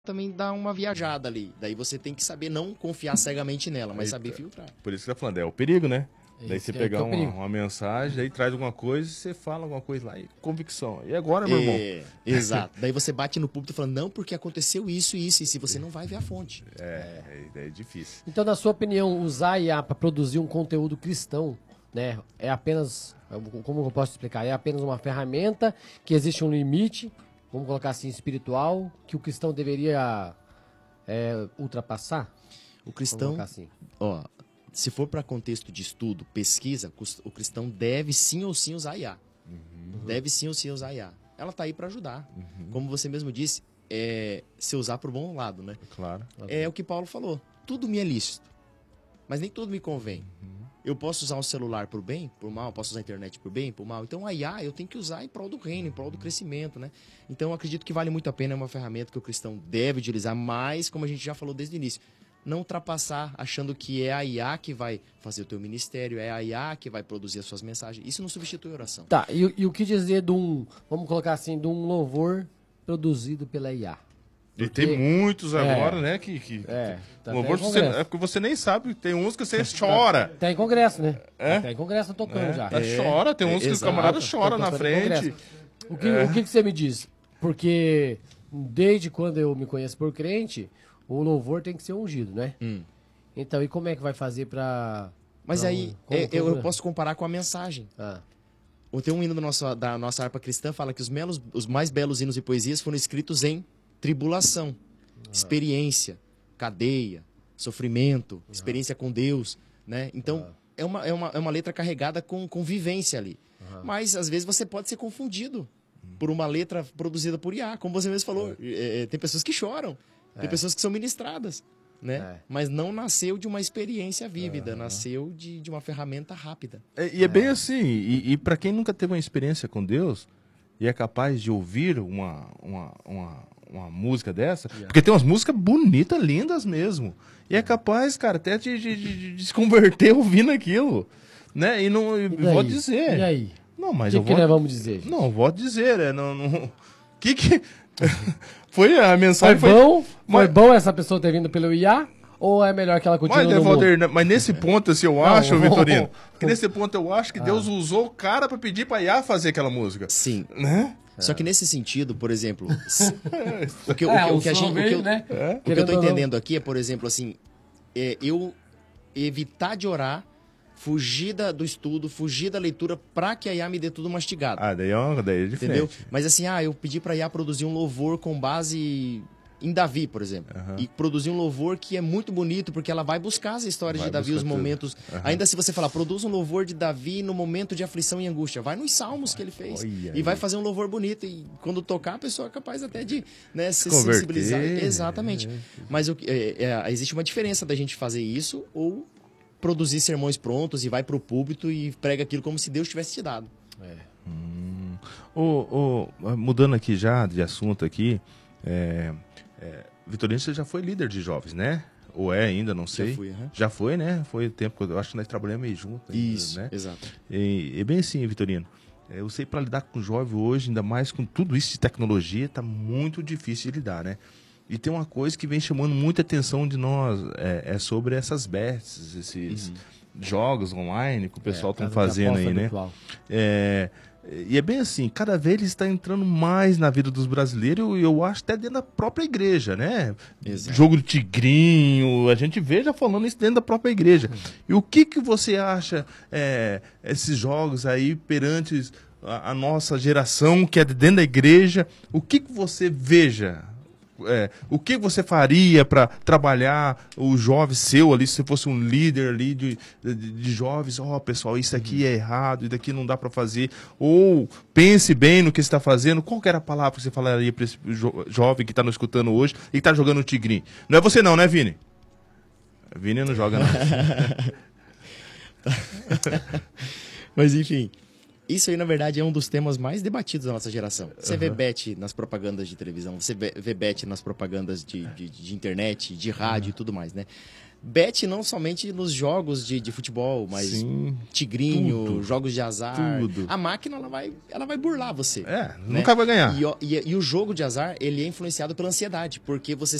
também dá uma viajada ali. Daí você tem que saber não confiar cegamente nela, mas saber filtrar. Por isso que você tá falando, é o perigo, né? Daí Isso, você pegar perigo. uma mensagem, aí traz alguma coisa, você fala alguma coisa lá, e convicção. E agora, meu irmão? Exato. Daí você bate no púlpito falando, não, porque aconteceu isso e isso, e se você não vai ver a fonte. É difícil. Então, na sua opinião, usar a IA para produzir um conteúdo cristão, né, é apenas, como eu posso explicar, é apenas uma ferramenta que existe um limite, vamos colocar assim, espiritual, que o cristão deveria ultrapassar? O cristão, Assim. ó, se for para contexto de estudo, pesquisa, o cristão deve sim ou sim usar IA. Deve sim ou sim usar IA. Ela tá aí para ajudar. Como você mesmo disse, se usar pro bom lado, né? Claro. É o que Paulo falou. Tudo me é lícito, mas nem tudo me convém. Eu posso usar o celular pro bem, pro mal, posso usar a internet pro bem, pro mal. Então a IA eu tenho que usar em prol do reino, em prol do crescimento, né? Então eu acredito que vale muito a pena, é uma ferramenta que o cristão deve utilizar, mas como a gente já falou desde o início, não ultrapassar achando que é a IA que vai fazer o teu ministério, é a IA que vai produzir as suas mensagens. Isso não substitui a oração. Tá, e o que dizer de vamos colocar assim, de um louvor produzido pela IA? E tem muitos agora, né, tá louvor, é porque você nem sabe, tem uns que você chora. Tá em congresso, né? Tá em congresso tocando já. Chora, tem uns que o camarada chora na frente. O que você me diz? Porque desde quando eu me conheço por crente, o louvor tem que ser ungido, né? Então, e como é que vai fazer pra... Mas aí, eu posso comparar com a mensagem. Tem um hino da nossa harpa cristã, fala que os mais belos hinos e poesias foram escritos em tribulação, experiência, cadeia, sofrimento, experiência com Deus, né? Então, é uma letra carregada com vivência ali. Mas, às vezes, você pode ser confundido por uma letra produzida por IA. Como você mesmo falou, tem pessoas que choram, tem pessoas que são ministradas, né? Mas não nasceu de uma experiência vívida, nasceu de uma ferramenta rápida. E é bem assim, e para quem nunca teve uma experiência com Deus e é capaz de ouvir uma música dessa, porque tem umas músicas bonitas, lindas mesmo, e é capaz, cara, até de se converter ouvindo aquilo, né? E vou dizer... E aí? Não, mas o que nós vamos dizer? Não, vou dizer, que... Foi a mensagem... Foi bom essa pessoa ter vindo pelo IA? Ou é melhor que ela continue no mundo? Mas nesse ponto, assim, eu acho, Vitorino, que nesse ponto eu acho que Deus usou o cara pra pedir pra IA fazer aquela música. Sim. Né? Só que nesse sentido, por exemplo, o que eu tô entendendo aqui é, por exemplo, assim, eu evitar de orar, fugir do estudo, fugir da leitura pra que a IA me dê tudo mastigado. Daí é diferente. Entendeu? Mas assim, eu pedi pra IA produzir um louvor com base em Davi, por exemplo. E produzir um louvor que é muito bonito, porque ela vai buscar as histórias de Davi, os momentos. Ainda se você falar, produz um louvor de Davi no momento de aflição e angústia. Vai nos salmos que ele fez. Vai fazer um louvor bonito. E quando tocar, a pessoa é capaz até de se sensibilizar. Exatamente. Mas existe uma diferença da gente fazer isso ou produzir sermões prontos e vai pro púlpito e prega aquilo como se Deus tivesse te dado. Mudando aqui já de assunto aqui, Vitorino, você já foi líder de jovens, né? Ou ainda, não sei. Já fui, Já foi, né? Foi o tempo que eu acho que nós trabalhamos meio junto. Isso, né? exato. E bem assim, Vitorino, eu sei para lidar com o jovem hoje, ainda mais com tudo isso de tecnologia, tá muito difícil de lidar, né? E tem uma coisa que vem chamando muita atenção de nós, é sobre essas bets, esses jogos online que o pessoal está fazendo aí, né? E é bem assim, cada vez ele está entrando mais na vida dos brasileiros e eu acho até dentro da própria igreja, né? Exato. Jogo do tigrinho, a gente vê já falando isso dentro da própria igreja. E o que você acha esses jogos aí perante a nossa geração que é dentro da igreja? O que você veja? O que você faria para trabalhar o jovem seu ali, se você fosse um líder ali de jovens? Pessoal, isso aqui é errado, isso daqui não dá para fazer. Ou pense bem no que você está fazendo. Qual que era a palavra que você falaria para esse jovem que está nos escutando hoje e que está jogando o tigrinho? Não é você não, né, Vini? Vini não joga não. Mas enfim... Isso aí, na verdade, é um dos temas mais debatidos da nossa geração. Você vê bet nas propagandas de televisão, você vê bet nas propagandas de internet, de rádio e tudo mais, né? Bet não somente nos jogos de futebol, mas sim, tigrinho, tudo, jogos de azar. Tudo. A máquina ela vai burlar você. Nunca vai ganhar. E o jogo de azar ele é influenciado pela ansiedade, porque você